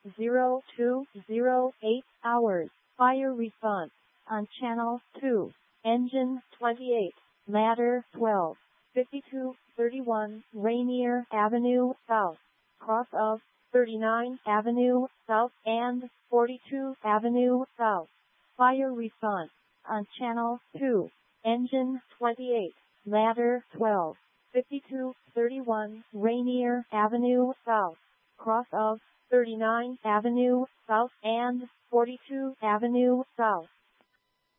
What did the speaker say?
0208 hours. Fire response on channel 2. Engine 28. Ladder 12. 5231 Rainier Avenue South. Cross of 39 Avenue South and 42 Avenue South. Fire response on channel 2. Engine 28. Ladder 12. 5231 Rainier Avenue South. Cross of 39 Avenue South and 42 Avenue South.